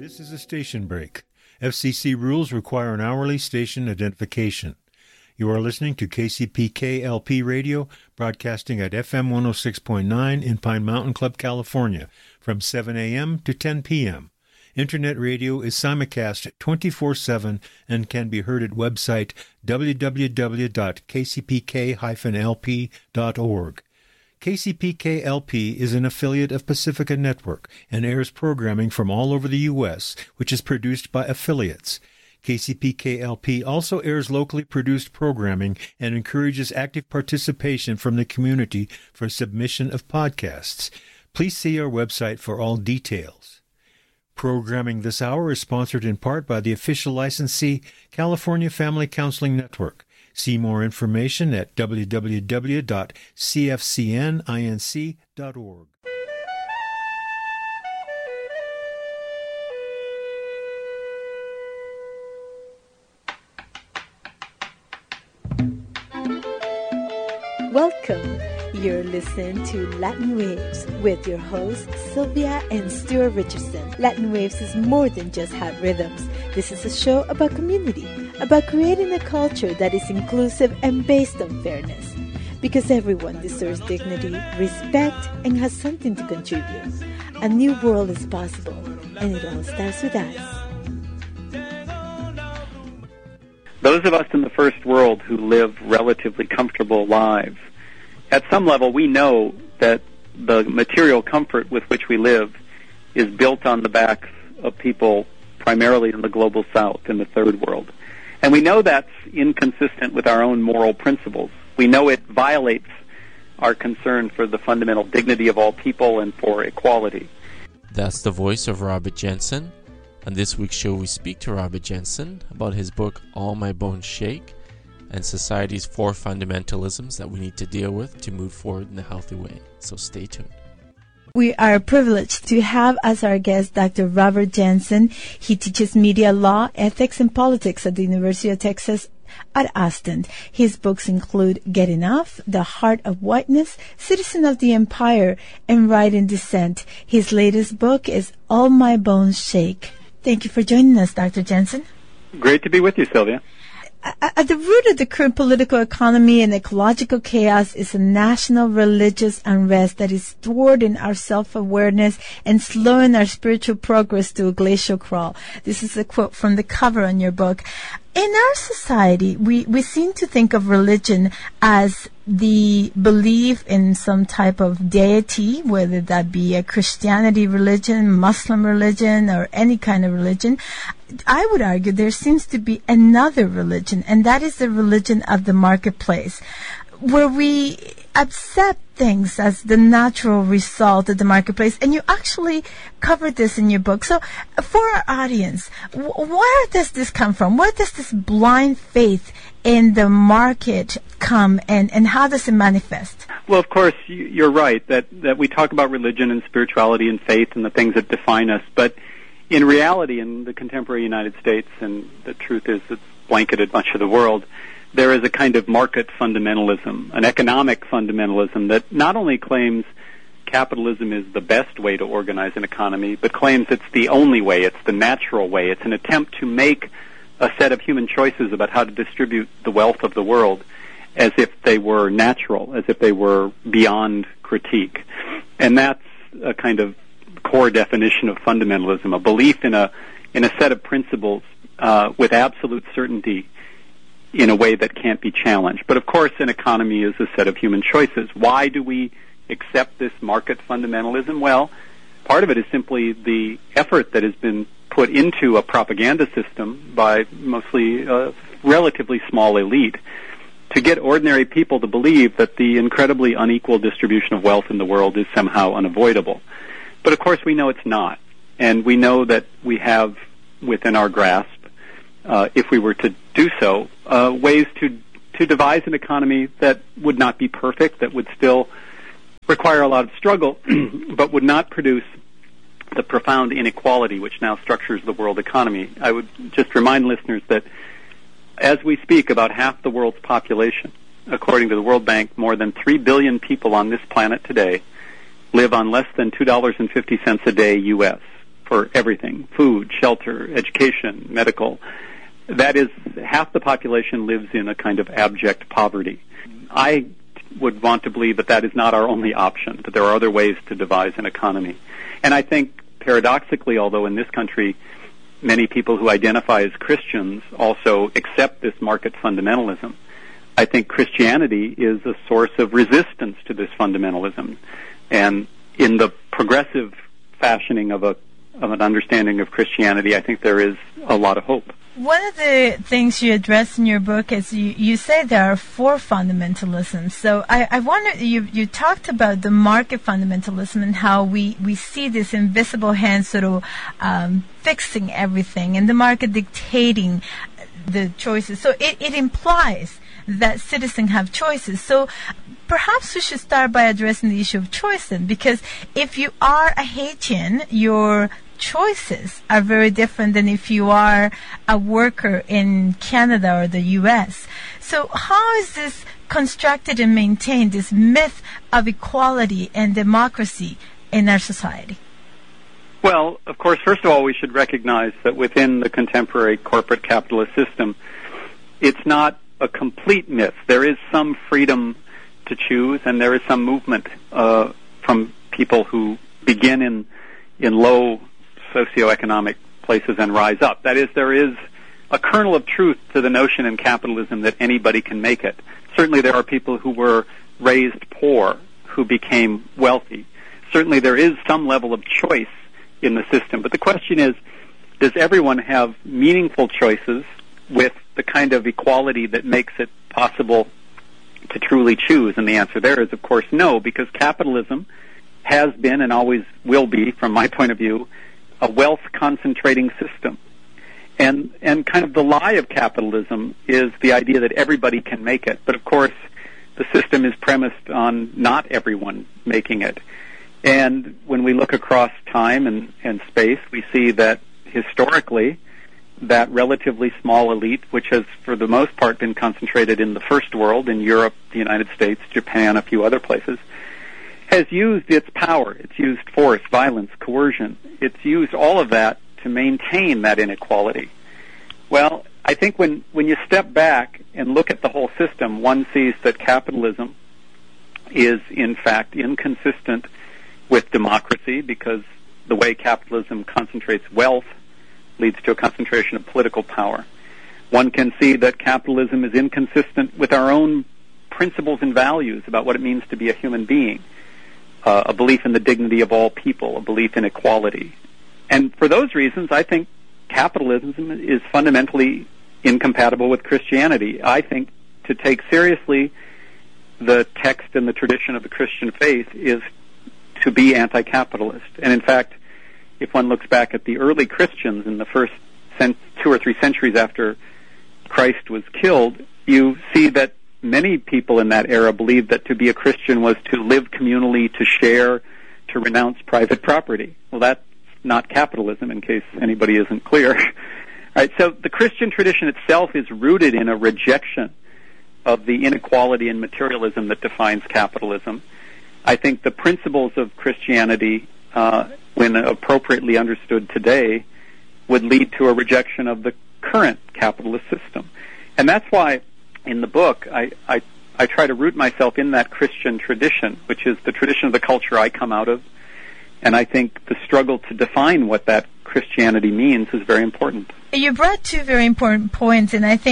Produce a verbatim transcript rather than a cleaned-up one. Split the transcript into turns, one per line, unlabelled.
This is a station break. F C C rules require an hourly station identification. You are listening to K C P K L P Radio, broadcasting at F M one oh six point nine in Pine Mountain Club, California, from seven a.m. to ten p.m. Internet radio is simulcast twenty-four seven and can be heard at website w w w dot k c p k dash l p dot org. K C P K L P is an affiliate of Pacifica Network and airs programming from all over the U S, which is produced by affiliates. K C P K L P also airs locally produced programming and encourages active participation from the community for submission of podcasts. Please see our website for all details. Programming this hour is sponsored in part by the official licensee, California Family Counseling Network. See more information at w w w dot c f c n inc dot org.
Welcome. You're listening to Latin Waves with your hosts, Sylvia and Stuart Richardson. Latin Waves is more than just hot rhythms. This is a show about community, about creating a culture that is inclusive and based on fairness. Because everyone deserves dignity, respect, and has something to contribute. A new world is possible, and it all starts with us.
Those of us in the first world who live relatively comfortable lives, at some level we know that the material comfort with which we live is built on the backs of people primarily in the global south, in the third world. And we know that's inconsistent with our own moral principles. We know it violates our concern for the fundamental dignity of all people and for equality.
That's the voice of Robert Jensen. On this week's show, we speak to Robert Jensen about his book, All My Bones Shake, and society's four fundamentalisms that we need to deal with to move forward in a healthy way. So stay tuned.
We are privileged to have as our guest Doctor Robert Jensen. He teaches media law, ethics, and politics at the University of Texas at Austin. His books include Get Enough, The Heart of Whiteness, Citizen of the Empire, and Right in Dissent. His latest book is All My Bones Shake. Thank you for joining us, Doctor Jensen.
Great to be with you, Sylvia.
At the root of the current political economy and ecological chaos is a national religious unrest that is thwarting our self-awareness and slowing our spiritual progress to a glacial crawl. This is a quote from the cover on your book. In our society, we, we seem to think of religion as the belief in some type of deity, whether that be a Christianity religion, Muslim religion, or any kind of religion. I would argue there seems to be another religion, and that is the religion of the marketplace, where we accept things as the natural result of the marketplace. And you actually covered this in your book. So for our audience, wh- where does this come from? Where does this blind faith in the market come, and, and how does it manifest?
Well, of course, you're right that, that we talk about religion and spirituality and faith and the things that define us, but in reality, in the contemporary United States, and the truth is it's blanketed much of the world, there is a kind of market fundamentalism, an economic fundamentalism that not only claims capitalism is the best way to organize an economy, but claims it's the only way, it's the natural way. It's an attempt to make a set of human choices about how to distribute the wealth of the world as if they were natural, as if they were beyond critique. And that's a kind of core definition of fundamentalism, a belief in a in a set of principles uh, with absolute certainty in a way that can't be challenged. But of course, an economy is a set of human choices. Why do we accept this market fundamentalism? Well, part of it is simply the effort that has been put into a propaganda system by mostly a relatively small elite to get ordinary people to believe that the incredibly unequal distribution of wealth in the world is somehow unavoidable. But of course we know it's not. And we know that we have within our grasp, uh, if we were to do so, uh, ways to to devise an economy that would not be perfect, that would still require a lot of struggle, but would not produce the profound inequality which now structures the world economy. I would just remind listeners that as we speak, about half the world's population, according to the World Bank, more than three billion people on this planet today live on less than two dollars and fifty cents a day U S for everything: food, shelter, education, medical. That is, half the population lives in a kind of abject poverty. I would want to believe that that is not our only option, that there are other ways to devise an economy. And I think, paradoxically, although in this country many people who identify as Christians also accept this market fundamentalism, I think Christianity is a source of resistance to this fundamentalism. And in the progressive fashioning of a of an understanding of Christianity, I think there is a lot of hope.
One of the things you address in your book is you, you say there are four fundamentalisms. So I, I wonder, you, you talked about the market fundamentalism and how we, we see this invisible hand sort of um, fixing everything and the market dictating the choices. So it, it implies that citizens have choices. So perhaps we should start by addressing the issue of choice then, because if you are a Haitian, your choices are very different than if you are a worker in Canada or the U S. So how is this constructed and maintained, this myth of equality and democracy in our society?
Well, of course, first of all, we should recognize that within the contemporary corporate capitalist system, it's not a complete myth. There is some freedom to choose, and there is some movement uh, from people who begin in in low socioeconomic places and rise up. That is, there is a kernel of truth to the notion in capitalism that anybody can make it. Certainly there are people who were raised poor who became wealthy. Certainly there is some level of choice in the system. But the question is, does everyone have meaningful choices with the kind of equality that makes it possible to truly choose? And the answer there is, of course, no, because capitalism has been and always will be, from my point of view, a wealth-concentrating system. And and kind of the lie of capitalism is the idea that everybody can make it. But, of course, the system is premised on not everyone making it. And when we look across time and, and space, we see that historically that relatively small elite, which has for the most part been concentrated in the first world, in Europe, the United States, Japan, a few other places, has used its power. It's used force, violence, coercion. It's used all of that to maintain that inequality. Well, I think when, when you step back and look at the whole system, one sees that capitalism is, in fact, inconsistent with democracy, because the way capitalism concentrates wealth leads to a concentration of political power. One can see that capitalism is inconsistent with our own principles and values about what it means to be a human being. Uh, a belief in the dignity of all people, a belief in equality. And for those reasons, I think capitalism is fundamentally incompatible with Christianity. I think to take seriously the text and the tradition of the Christian faith is to be anti-capitalist. And in fact, if one looks back at the early Christians in the first cent- two or three centuries after Christ was killed, you see that many people in that era believed that to be a Christian was to live communally, to share, to renounce private property. Well, that's not capitalism, in case anybody isn't clear. Right, so the Christian tradition itself is rooted in a rejection of the inequality and materialism that defines capitalism. I think the principles of Christianity, uh, when appropriately understood today, would lead to a rejection of the current capitalist system. And that's why in the book, I, I, I try to root myself in that Christian tradition, which is the tradition of the culture I come out of. And I think the struggle to define what that Christianity means is very important.
You brought two very important points, and I think